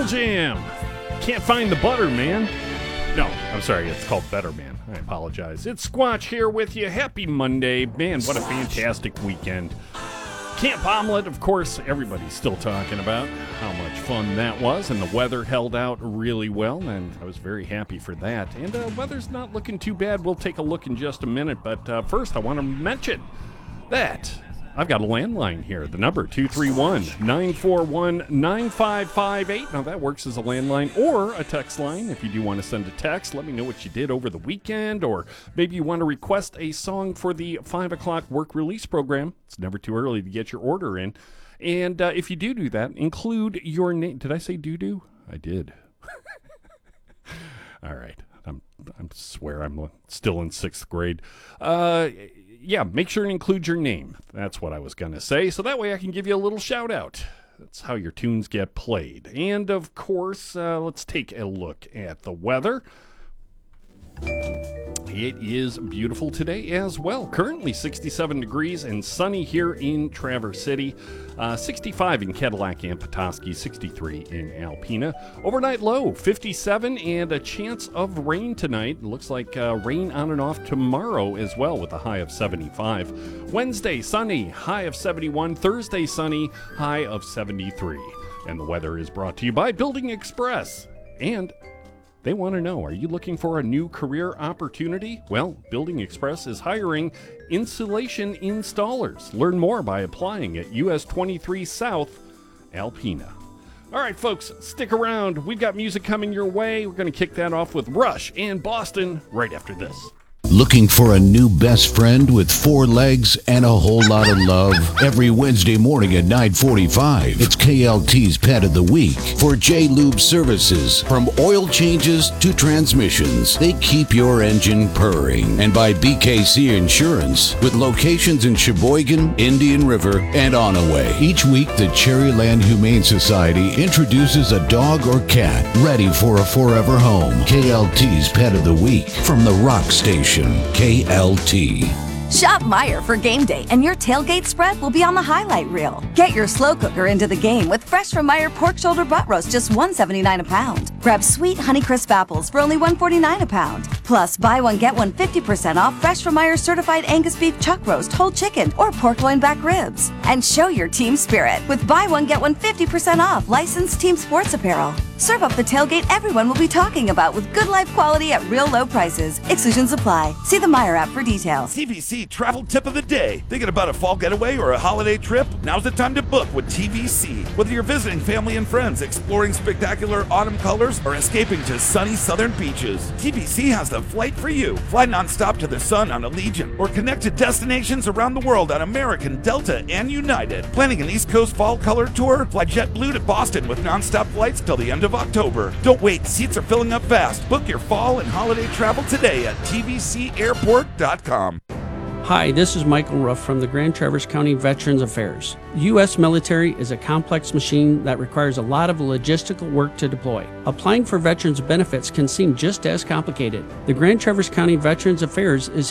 Pearl Jam. Can't find the butter, man. No, I'm sorry. It's called Better Man. I apologize. It's Squatch here with you. Happy Monday. Man, what a fantastic weekend. Camp Omelet, of course, everybody's still talking about how much fun that was, and the weather held out really well, and I was very happy for that. And weather's not looking too bad. We'll take a look in just a minute, but first I want to mention that I've got a landline here. The number, 231-941-9558. Now, that works as a landline or a text line. If you do want to send a text, let me know what you did over the weekend, or maybe you want to request a song for the 5 o'clock work release program. It's never too early to get your order in. And if you do that, include your name. Did I say doo-doo? I did. All right. I swear I'm still in 6th grade. Yeah, make sure to include your name. That's what I was going to say. So that way I can give you a little shout out. That's how your tunes get played. And of course, let's take a look at the weather. It is beautiful today as well. Currently 67 degrees and sunny here in Traverse City. 65 in Cadillac and Petoskey, 63 in Alpena. Overnight low, 57, and a chance of rain tonight. It looks like rain on and off tomorrow as well with a high of 75. Wednesday, sunny, high of 71. Thursday, sunny, high of 73. And the weather is brought to you by Building Express. And they want to know, are you looking for a new career opportunity? Well, Building Express is hiring insulation installers. Learn more by applying at US 23 South, Alpena. All right, folks, stick around. We've got music coming your way. We're going to kick that off with Rush and Boston right after this. Looking for a new best friend with 4 legs and a whole lot of love? Every Wednesday morning at 9:45, it's KLT's Pet of the Week. For J-Lube Services, from oil changes to transmissions, they keep your engine purring. And by BKC Insurance, with locations in Sheboygan, Indian River, and Onaway. Each week, the Cherryland Humane Society introduces a dog or cat ready for a forever home. KLT's Pet of the Week from the Rock Station. KLT. Shop Meijer for game day, and your tailgate spread will be on the highlight reel. Get your slow cooker into the game with fresh from Meijer pork shoulder butt roast, just $1.79 a pound. Grab sweet Honeycrisp apples for only $1.49 a pound. Plus, buy one, get one 50% off fresh from Meijer certified Angus beef chuck roast, whole chicken, or pork loin back ribs. And show your team spirit with buy one, get one 50% off licensed team sports apparel. Serve up the tailgate everyone will be talking about with good life quality at real low prices. Exclusions apply. See the Meijer app for details. TVC travel tip of the day. Thinking about a fall getaway or a holiday trip? Now's the time to book with TVC. Whether you're visiting family and friends, exploring spectacular autumn colors, or escaping to sunny southern beaches, TVC has the flight for you. Fly nonstop to the sun on Allegiant, or connect to destinations around the world on American, Delta, and United. Planning an East Coast fall color tour? Fly JetBlue to Boston with nonstop flights till the end of October. Don't wait, seats are filling up fast. Book your fall and holiday travel today at tvcairport.com. Hi, this is Michael Ruff from the Grand Traverse County Veterans Affairs. The U.S. military is a complex machine that requires a lot of logistical work to deploy. Applying for veterans benefits can seem just as complicated. The Grand Traverse County Veterans Affairs is